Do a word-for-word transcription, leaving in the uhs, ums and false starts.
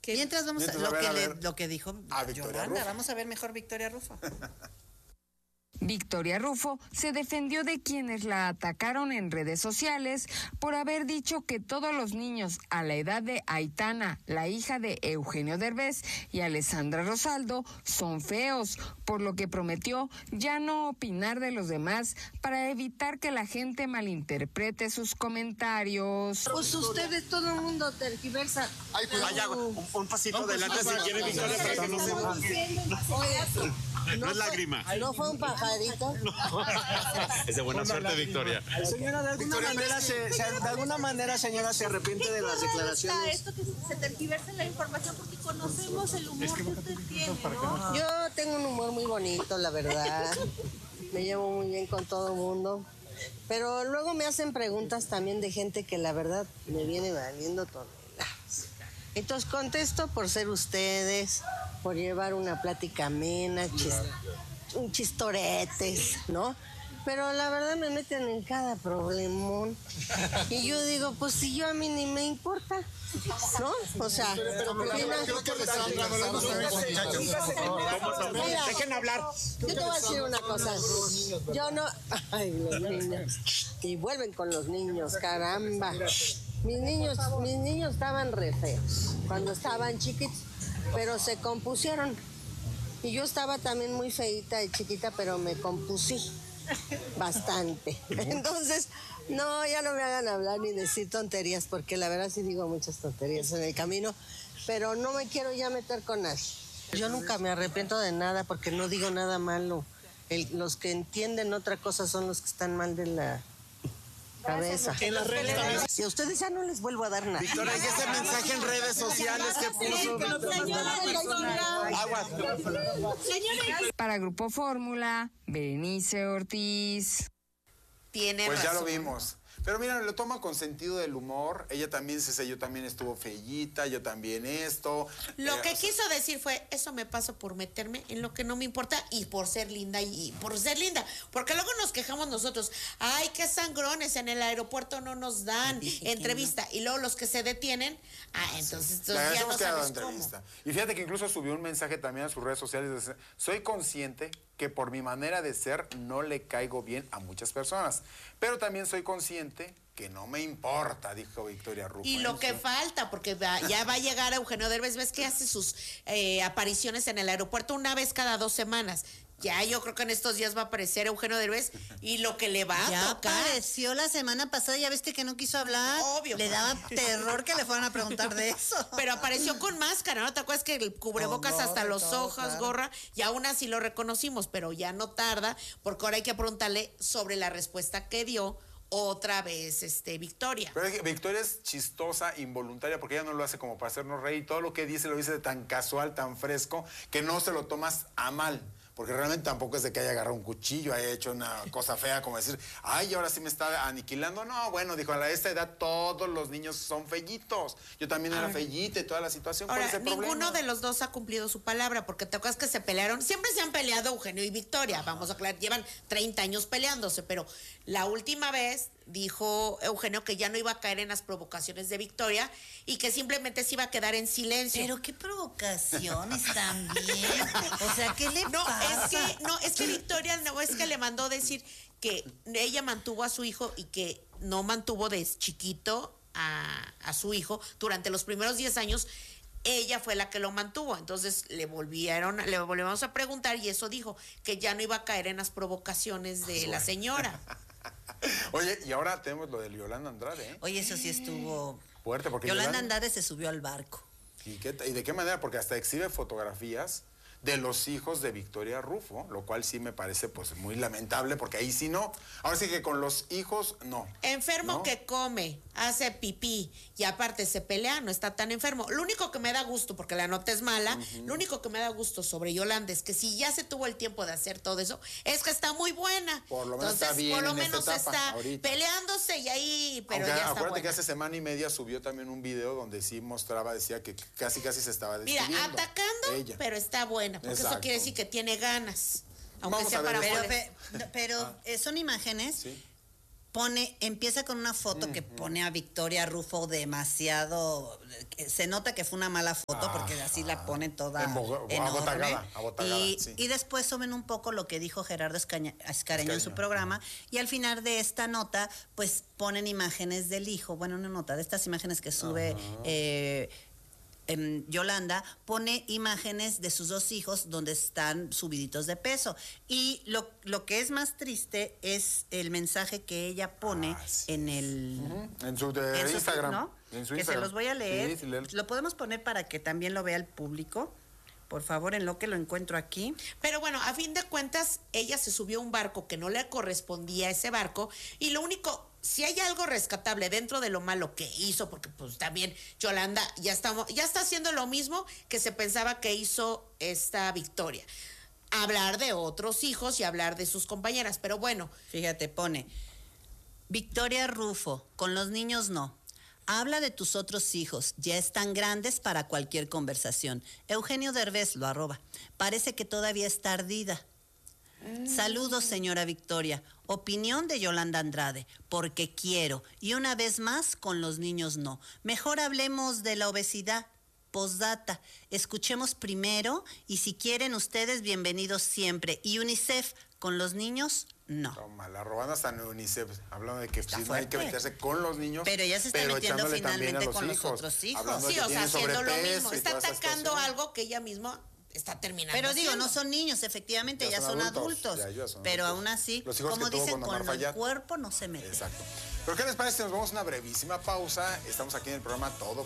¿Qué? Mientras vamos Mientras a, lo, a que a le, ver, lo que dijo a Victoria Yolanda, Rufo. vamos a ver mejor Victoria Rufo. Victoria Rufo se defendió de quienes la atacaron en redes sociales por haber dicho que todos los niños a la edad de Aitana, la hija de Eugenio Derbez, y Alessandra Rosaldo son feos, por lo que prometió ya no opinar de los demás para evitar que la gente malinterprete sus comentarios. Pues ustedes, todo el mundo tergiversa. Ay, pues vaya, un, un pasito adelante si quiere, Victoria, para que no se Oye, no es lágrima. ¿no fue un pajarito? Es de buena suerte, Victoria. Señora, de alguna manera, se, se, de alguna manera, señora, se arrepiente de las declaraciones. Esto que se tergiversa la información porque conocemos el humor que usted tiene, ¿no? Yo tengo un humor muy bonito, la verdad. Me llevo muy bien con todo el mundo. Pero luego me hacen preguntas también de gente que la verdad me viene valiendo toneladas. Entonces contesto por ser ustedes, por llevar una plática amena, chis, un chistoretes, ¿no? Pero la verdad me meten en cada problemón. Y yo digo, pues si yo a mí ni me importa, ¿no? O sea, mira, dejen hablar. Yo te voy a decir una cosa. Yo no... Ay, los niños. Y vuelven con los niños, caramba. Mis niños, mis niños estaban re feos cuando estaban chiquitos, pero se compusieron. Y yo estaba también muy feita y chiquita, pero me compusí bastante. Entonces, no, ya no me hagan hablar ni decir tonterías, porque la verdad sí digo muchas tonterías en el camino, pero no me quiero ya meter con nadie. Yo nunca me arrepiento de nada porque no digo nada malo. El, los que entienden otra cosa son los que están mal de la cabeza. En las redes también. Y a ustedes ya no les vuelvo a dar nada. Victoria, y ese mensaje en redes sociales que puso. Aguas. Para Grupo Fórmula, Berenice Ortiz. Tiene Pues ya razón. lo vimos. Pero mira, lo toma con sentido del humor. Ella también se dice, yo también estuvo fellita, yo también esto. Lo Eh, que quiso decir fue, eso me pasó por meterme en lo que no me importa y por ser linda y, y por ser linda. Porque luego nos quejamos nosotros, ay, qué sangrones, en el aeropuerto no nos dan entrevista. Y luego los que se detienen, ah, entonces, entonces Le ya agradecemos no que haya dado sabes cómo. entrevista. Y fíjate que incluso subió un mensaje también a sus redes sociales. Dice, soy consciente que por mi manera de ser no le caigo bien a muchas personas, pero también soy consciente que no me importa, dijo Victoria Rufo. Y ¿eh? lo que Sí. falta, porque va- ya va a llegar Eugenio Derbez, ves que hace sus eh, apariciones en el aeropuerto una vez cada dos semanas. Ya yo creo que en estos días va a aparecer Eugenio Derbez y lo que le va a Ya tocar. apareció la semana pasada, ya viste que no quiso hablar. Obvio. Le daba terror que le fueran a preguntar de eso. Pero apareció con máscara, ¿no? ¿Te acuerdas que el cubrebocas Con gorra hasta y los todo, ojos, claro. gorra? Y aún así lo reconocimos, pero ya no tarda, porque ahora hay que preguntarle sobre la respuesta que dio otra vez este Victoria. Pero es que Victoria es chistosa, involuntaria, porque ella no lo hace como para hacernos reír. Todo lo que dice lo dice de tan casual, tan fresco, que no se lo tomas a mal. Porque realmente tampoco es de que haya agarrado un cuchillo, haya hecho una cosa fea como decir, ay, ahora sí me está aniquilando. No, bueno, dijo, a esta edad todos los niños son fellitos. Yo también era Ahora- fellita y toda la situación. ¿Cuál Ahora, es el ninguno problema? de los dos ha cumplido su palabra, porque te acuerdas que se pelearon, siempre se han peleado Eugenio y Victoria, vamos a aclarar, llevan treinta años peleándose, pero la última vez dijo Eugenio que ya no iba a caer en las provocaciones de Victoria y que simplemente se iba a quedar en silencio. Pero qué provocaciones también. O sea, ¿qué le No, pasa? es que, no, es que Victoria no es que le mandó decir que ella mantuvo a su hijo y que no mantuvo de chiquito a, a su hijo durante los primeros diez años. Ella fue la que lo mantuvo, entonces le volvieron, le volvimos a preguntar y eso dijo, que ya no iba a caer en las provocaciones de la señora. Oye, y ahora tenemos lo de Yolanda Andrade, ¿eh? Oye, eso sí estuvo Fuerte, porque Yolanda Andrade se subió al barco. ¿Y, qué, ¿Y de qué manera? Porque hasta exhibe fotografías de los hijos de Victoria Rufo, lo cual sí me parece pues muy lamentable, porque ahí sí no. Ahora sí que con los hijos, no. Enfermo ¿no? que come, hace pipí y aparte se pelea, no está tan enfermo. Lo único que me da gusto, porque la nota es mala, Ujú. lo único que me da gusto sobre Yolanda es que si ya se tuvo el tiempo de hacer todo eso, es que está muy buena. Por lo menos Entonces, está bien por lo en esta menos etapa, está ahorita. peleándose y ahí, pero Aunque ya está acuérdate buena. que hace semana y media subió también un video donde sí mostraba, decía que casi casi se estaba Mira, despidiendo. atacando, ella. pero está buena, porque Exacto. eso quiere decir que tiene ganas. Aunque Vamos sea a ver para eso. Pero, goles. pe- pero eh, son imágenes Sí. pone, empieza con una foto que pone a Victoria Rufo demasiado, se nota que fue una mala foto porque así la pone toda Embo- enorme. abotagada, abotagada, y, sí. y después suben un poco lo que dijo Gerardo Escaña- Escareño en su programa, y al final de esta nota, pues ponen imágenes del hijo, bueno, una nota de estas imágenes que sube eh, em, Yolanda, pone imágenes de sus dos hijos donde están subiditos de peso. Y lo, lo que es más triste es el mensaje que ella pone Ah, sí. en el... Ujú. En su de en su Instagram. feed, ¿no? En su que Instagram. se los voy a leer. Sí, sí, léelo. Lo podemos poner para que también lo vea el público. Por favor, en lo que lo encuentro aquí. Pero bueno, a fin de cuentas, ella se subió a un barco que no le correspondía a ese barco, y lo único, si hay algo rescatable dentro de lo malo que hizo, porque pues también Yolanda ya estamos, ya está haciendo lo mismo que se pensaba que hizo esta Victoria. Hablar de otros hijos y hablar de sus compañeras, pero bueno. Fíjate, pone, Victoria Rufo, con los niños no. Habla de tus otros hijos, ya están grandes para cualquier conversación. Eugenio Derbez lo arroba. Parece que todavía está ardida. Saludos, señora Victoria. Opinión de Yolanda Andrade, porque quiero. Y una vez más, con los niños no. Mejor hablemos de la obesidad. Postdata. Escuchemos primero y si quieren ustedes, bienvenidos siempre. Y UNICEF, con los niños, no. Toma, la robando hasta en UNICEF, hablando de que Está sí, no hay que fuerte. meterse con los niños. Pero ella se está pero metiendo echándole también finalmente a los con los hijos, otros hijos. hablando de Sí, que o sea, tienen haciendo lo sobrepeso mismo. y Está toda esa atacando situación. algo que ella misma está terminando Pero digo, haciendo. no son niños, efectivamente, ya, Ya son, son adultos. adultos, ya, ya son pero adultos. aún así, Los hijos como que tuvo dicen, con Omar con el Fayad. cuerpo no se mete. Exacto. Pero ¿qué les parece si nos vamos a una brevísima pausa? Estamos aquí en el programa Todo